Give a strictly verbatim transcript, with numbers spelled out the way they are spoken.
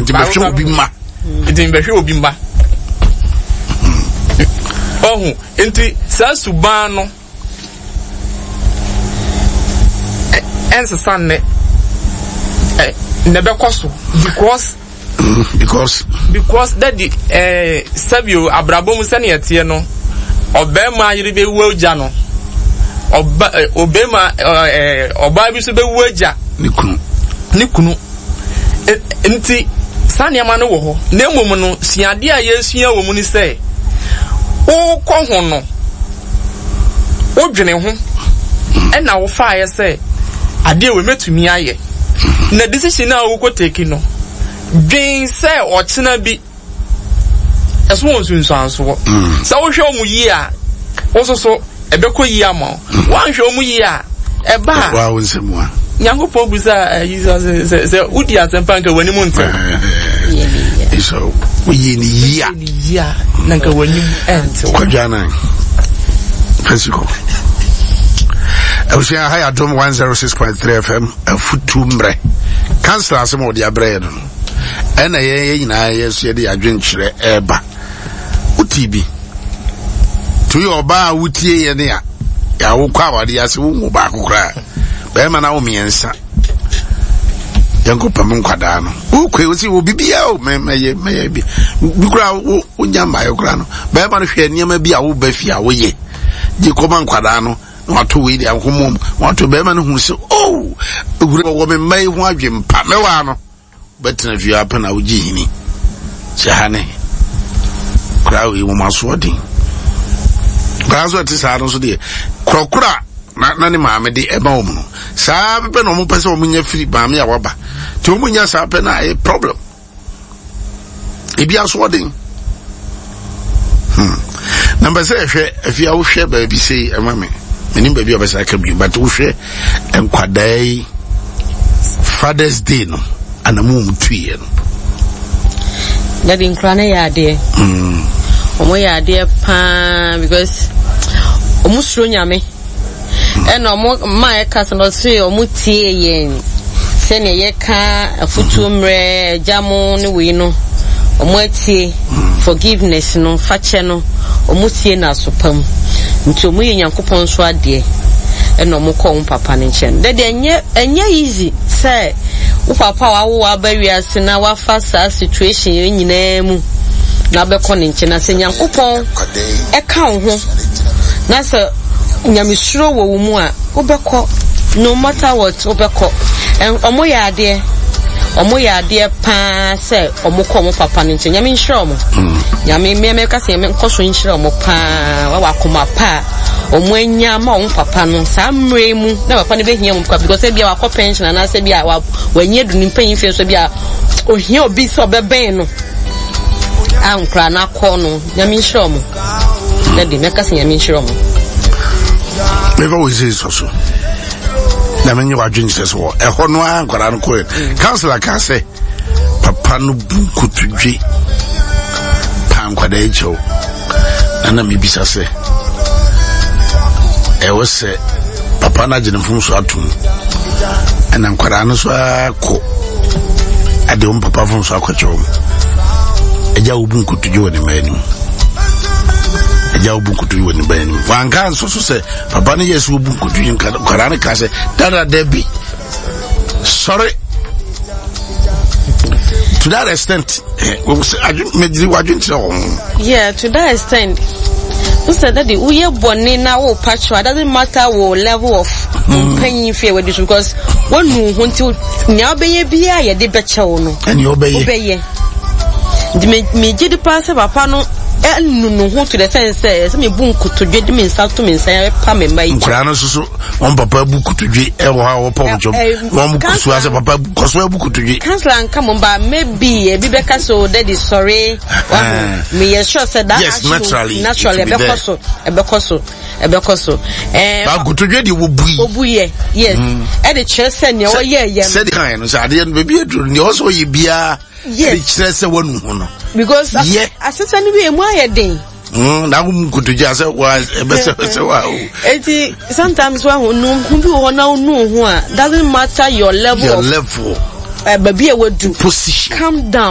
nti be hwe obi ma nti be hwe obi ma oh nti sa suban no ense sanne eh nebe koso because because because that the eh sabio abrabom sane yete no obema yire be wuaja no oba obema eh oba bi so be wuaja ni kunu ni kunu nti sane ma no wo ho na emom no siade a yesua wo mu ni say o ko ho no o dwene ho e na wo fa ye say ade we metumi aye na decision na wo ko take no dwen say o chena bi eso won sunso anso sa wo hwe omu yi a wo so so ebekọ yi ama wan hwe omu yi a e ba wa won semua Nyankopon busa Jesus say say udi asempa nka wani mu ntem so we yi ni ya ya nanka wani ent kwa jana physical I was saying hi Adom one oh six point three F M a futu mbre cancel asem odi abre no ena ye ye nyina yesu ye de adwenkyere eba utibi to your ba wutie ye ne ya ya wo kwa wade ase wo mu ba kokra be ma na wo miensa yanko pam nkwada no wo kwe wo si wo bibia o me me me bi bikura wo nyama ye kura no be ma no hwe niam bi a wo ba fi a wo ye di koma nkwada no wato we di ankomom wato be ma no hu se oh wo me mai hu adwempa me wa no betina via apa na uji hini chane krawe wo maso odin brazo ti sa no so de krokra na na ni maame de eba wo no sa pepe no mo pese wo nya free maame ya waba ti wo nya sa pe na e problem e bia so odin hmm number say hwe afia wo hwe ba bi sei e mame menim ba bi obesa ka bi but wo hwe enkwadai Father's Day no anamu mtuye no Daddy nkrana ya ade mm omo ya ade pa because omo suro nyame eno omo ma e ka no se omo tie yen se ne ye ka afutu mre jamu ne we no omo atie forgiveness no fache no omo tie na sopam nti omo ye Nyankopon so ade eno omo ko omo papa ne chen Daddy enye enye easy say wo papa wa wo abawiase na wa fa sa situation nyina mu na be ko ne nche na se Nyankopon e ka ho na se nyamesuro wo wo mu a wo be ko no matter what wo be ko omo ya ade omo ya ade pa se omo ko omo papa ne nche nyame nhire omo nyame me me ka se me nkoso nhire omo pa wa wa koma pa omo anya ma omo papa no sa mre mu na papa ne be hia mu because bia wa ko pension na se bia wa wanye du ni panyin fe so bia ohia obi so beben no ankra na ko no nyame nhire omo na de me ka se nyame nhire omo me va ozi so so na menye wa dwun se so e ho no ankra no ko counselor ka se papa no bu kotudwe pa nkwada echo ana me bisa se e wo se papa na gine fun so atum ana nkwada no so akọ ade um papa fun so akọcho eja wo bu nkotudwe woni mani eja wo bu nkotudwe woni mani wanka so so se papa ne yesu wo bu nkotudwe nkwada ne ka se dada debi sorry to that extent yeah to that extent who said that the uye boni na wo patchwa doesn't matter wo level of penny fear with this because when you want to nya obeye bia ye de bechewo no and you obeye obeye the me gidi pass papa no enu no ho to the sense say me bu nkotodwe de me nsa to me nsa pa me mai nkura no soso on papa bu kotodwe e wo ha wo pom chom won kusu ase papa koso bu kotodwe counselor nka mo ba maybe e bi beka so that is sorry me yes sure said that yes naturally naturally e beka so e beka so e beka so eh ba kotodwe de wo bui obuye yes e de chere se ne wo ye ye said kan no say ade no be bi eduru ne also ye bia yes chere se wonu ho no because yeah asesa ni we mu ayeden mm na gum kutuja se wa ebese se wa o eti sometimes wa hunu bi ho na hunu ho a doesn't matter your level your level eh baby e wadu position calm down